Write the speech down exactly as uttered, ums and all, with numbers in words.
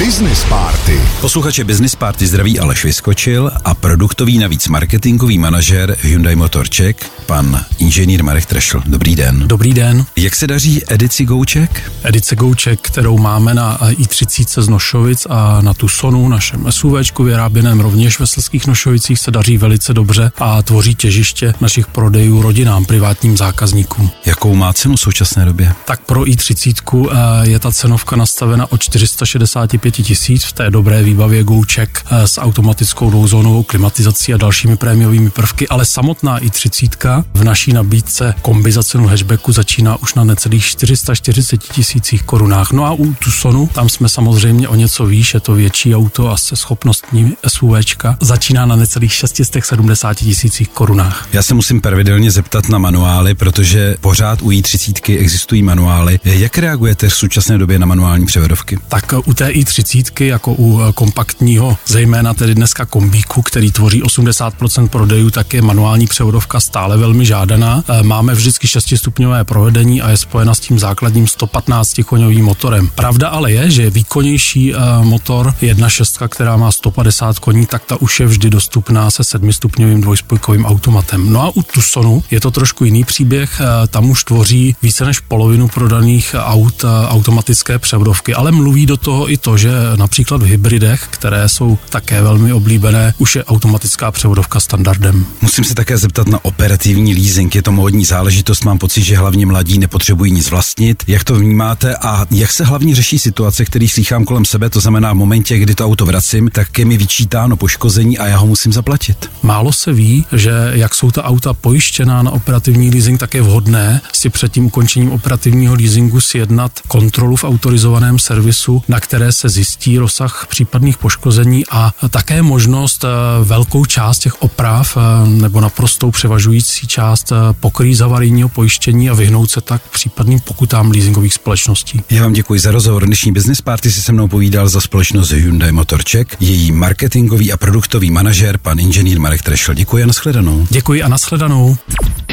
Business Party. Posluchače Business Party zdraví Aleš Vyskočil a produktový navíc marketingový manažer Hyundai Motor Czech, pan inženýr Marek Trešl. Dobrý den. Dobrý den. Jak se daří edici Go-Czech? Edice Go-Czech, kterou máme na i třicet z Nošovic a na Tucsonu, našem SUVčku vyráběném rovněž ve Slezských Nošovicích, se daří velice dobře a tvoří těžiště našich prodejů rodinám, privátním zákazníkům. Jakou má cenu v současné době? Tak pro i třicet je ta cenovka nastavena o čtyři sta šedesát pět tisíc v té dobré výbavě Go-Czech s automatickou dvouzónovou klimatizací a dalšími prémiovými prvky, ale samotná i třicet v naší nabídce kombi za cenu hatchbacku začíná už na necelých čtyři sta čtyřicet tisících korunách. No a u Tucsonu, tam jsme samozřejmě o něco výš, je to větší auto a se schopnostní SUVčka, začíná na necelých šest set sedmdesát tisících korunách. Já se musím pravidelně zeptat na manuály, protože pořád u i třicet existují manuály. Jak reagujete v současné době na manuální převodovky? Tak u té i třicet, jako u kompaktního, zejména tedy dneska kombíku, který tvoří osmdesát procent prodejů, tak je manuální převodovka stále velmi žádaná. Máme vždycky šestistupňové provedení a je spojena s tím základním sto patnáct koňovým motorem. Pravda ale je, že výkonnější motor jedna šest, která má sto padesát koní, tak ta už je vždy dostupná se sedmistupňovým dvojspojkovým automatem. No a u Tucsonu je to trošku jiný příběh, tam už tvoří více než polovinu prodaných aut automatické převodovky, ale mluví do toho i to, že například v hybridech, které jsou také velmi oblíbené, už je automatická převodovka standardem. Musím se také zeptat na operativní leasing. Je to módní záležitost, mám pocit, že hlavně mladí nepotřebují nic vlastnit. Jak to vnímáte a jak se hlavně řeší situace, který slýchám kolem sebe, to znamená v momentě, kdy to auto vracím, tak je mi vyčítáno poškození a já ho musím zaplatit. Málo se ví, že jak jsou ta auta pojištěná na operativní leasing, tak je vhodné si před tím ukončením operativního leasingu sjednat kontrolu v autorizovaném servisu, na které se zjistí rozsah případných poškození a také možnost velkou část těch oprav nebo naprostou převažující část pokrýt z havarijního pojištění a vyhnout se tak případným pokutám leasingových společností. Já vám děkuji za rozhovor. Dnešní Business Party si se mnou povídal za společnost Hyundai Motor Czech, její marketingový a produktový manažer pan inženýr Marek Trešl. Děkuji a nashledanou. Děkuji a nashledanou.